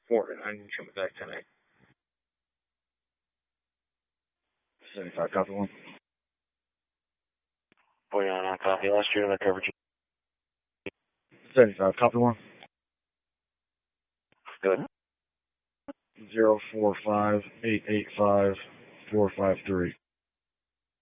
Foreman, I need to come back tonight. 75, copy 1. 49, copy. Last year, under coverage. 75, copy 1. Go ahead. 045885 453.